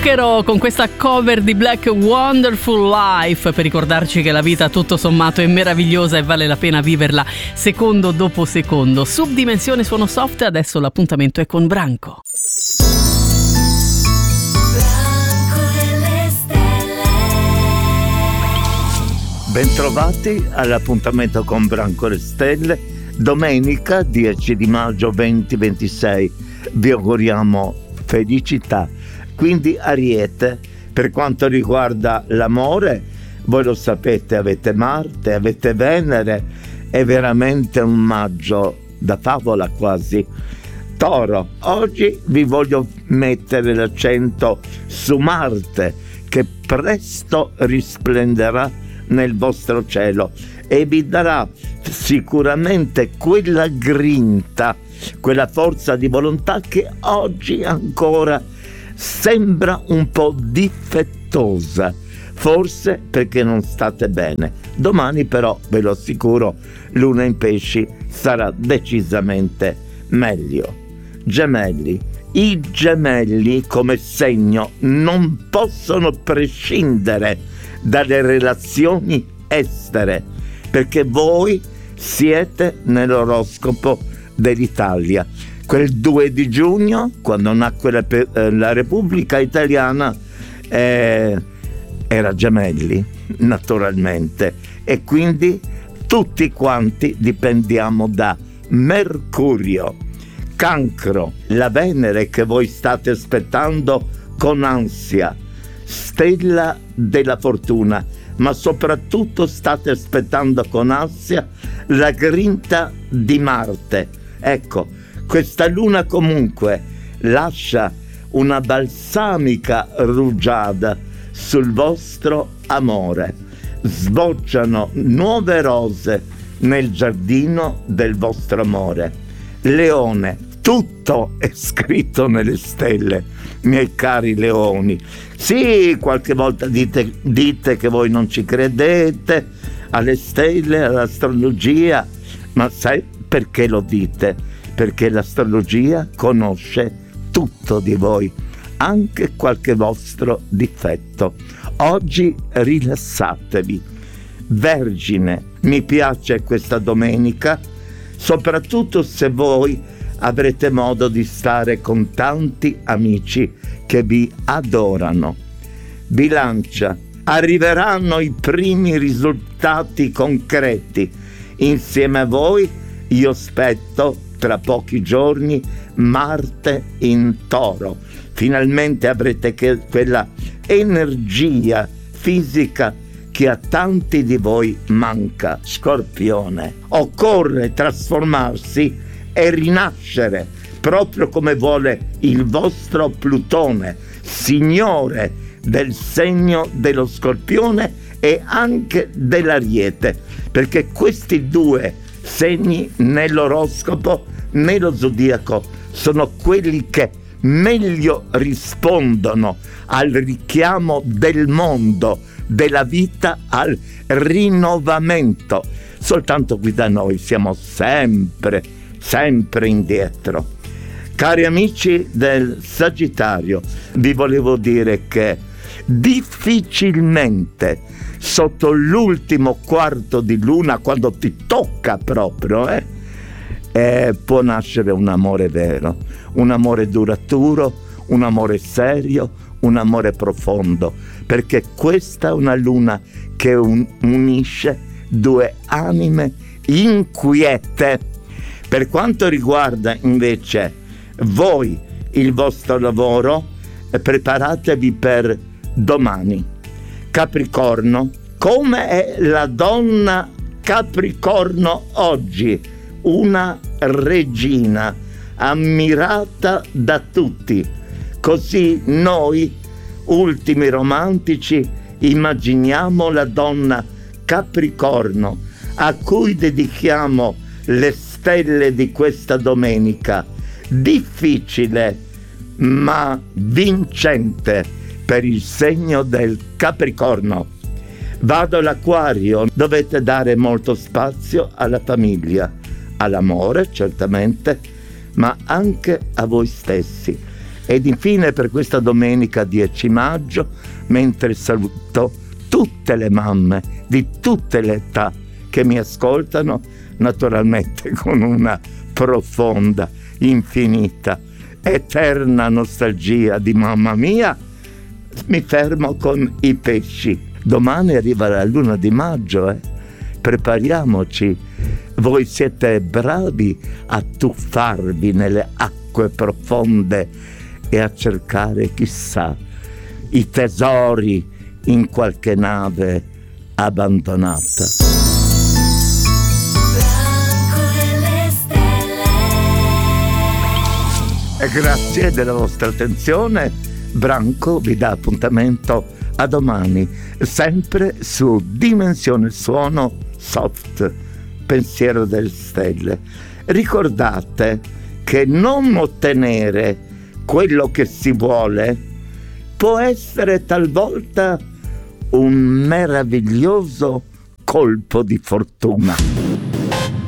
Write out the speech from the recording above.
Zucchero con questa cover di Black Wonderful Life, per ricordarci che la vita tutto sommato è meravigliosa e vale la pena viverla secondo dopo secondo. Subdimensione Suono Soft, adesso l'appuntamento è con Branco. Bentrovati all'appuntamento con Branco le Stelle, domenica 10 di maggio 2026. Vi auguriamo felicità. Quindi Ariete, per quanto riguarda l'amore, voi lo sapete, avete Marte, avete Venere, è veramente un maggio da favola quasi. Toro, oggi vi voglio mettere l'accento su Marte, che presto risplenderà nel vostro cielo e vi darà sicuramente quella grinta, quella forza di volontà che oggi ancora sembra un po' difettosa, forse perché non state bene. Domani però, ve lo assicuro, Luna in Pesci sarà decisamente meglio. Gemelli. I gemelli come segno non possono prescindere dalle relazioni estere, perché voi siete nell'oroscopo dell'Italia. Quel 2 di giugno, quando nacque la Repubblica Italiana, era Gemelli, naturalmente, e quindi tutti quanti dipendiamo da Mercurio. Cancro, la Venere che voi state aspettando con ansia, stella della fortuna, ma soprattutto state aspettando con ansia la grinta di Marte. Ecco, questa luna comunque lascia una balsamica rugiada sul vostro amore. Sbocciano nuove rose nel giardino del vostro amore. Leone, tutto è scritto nelle stelle, miei cari leoni. Sì, qualche volta dite che voi non ci credete alle stelle, all'astrologia, ma sai perché lo dite? Perché l'astrologia conosce tutto di voi, anche qualche vostro difetto. Oggi rilassatevi. Vergine, mi piace questa domenica, soprattutto se voi avrete modo di stare con tanti amici che vi adorano. Bilancia, arriveranno i primi risultati concreti. Insieme a voi io aspetto tra pochi giorni Marte in Toro. Finalmente avrete quella energia fisica che a tanti di voi manca. Scorpione, occorre trasformarsi e rinascere, proprio come vuole il vostro Plutone, signore del segno dello Scorpione e anche dell'Ariete, perché questi due segni nell'oroscopo, nello zodiaco, sono quelli che meglio rispondono al richiamo del mondo, della vita, al rinnovamento. Soltanto qui da noi siamo sempre indietro. Cari amici del Sagittario, vi volevo dire che difficilmente sotto l'ultimo quarto di luna, quando ti tocca proprio, può nascere un amore vero, un amore duraturo, un amore serio, un amore profondo, perché questa è una luna che unisce due anime inquiete. Per quanto riguarda invece voi, il vostro lavoro, preparatevi per domani. Capricorno, come è la donna Capricorno oggi? Una regina ammirata da tutti. Così noi, ultimi romantici, immaginiamo la donna Capricorno, a cui dedichiamo le stelle di questa domenica. Difficile ma vincente per il segno del Capricorno. Vado all'Acquario, dovete dare molto spazio alla famiglia, all'amore certamente, ma anche a voi stessi. Ed infine per questa domenica 10 maggio, mentre saluto tutte le mamme di tutte le età che mi ascoltano, naturalmente con una profonda, infinita, eterna nostalgia di mamma mia, mi fermo con i pesci. Domani arriva la luna di maggio, prepariamoci. Voi siete bravi a tuffarvi nelle acque profonde e a cercare, chissà, i tesori in qualche nave abbandonata. E grazie della vostra attenzione. Branco vi dà appuntamento a domani, sempre su Dimensione Suono Soft, Pensiero delle Stelle. Ricordate che non ottenere quello che si vuole può essere talvolta un meraviglioso colpo di fortuna.